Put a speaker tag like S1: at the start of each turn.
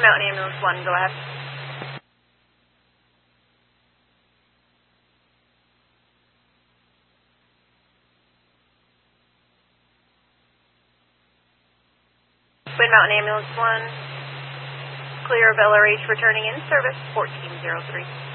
S1: Mountain Ambulance 1, go ahead. Twin Mountain Ambulance 1, clear of LRH returning in service 1403.